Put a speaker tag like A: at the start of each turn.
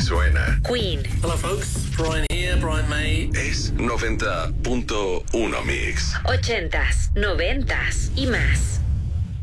A: suena.
B: Queen.
C: Hello folks, Brian here, Brian May.
A: Es 90.1 Mix.
B: 80s, 90s y más.